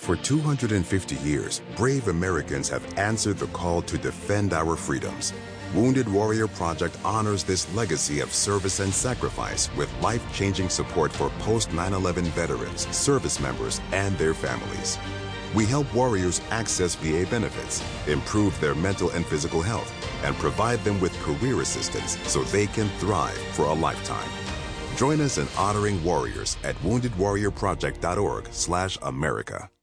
For 250 years, brave Americans have answered the call to defend our freedoms. Wounded Warrior Project honors this legacy of service and sacrifice with life-changing support for post-9/11 veterans, service members, and their families. We help warriors access VA benefits, improve their mental and physical health, and provide them with career assistance so they can thrive for a lifetime. Join us in honoring warriors at woundedwarriorproject.org/America.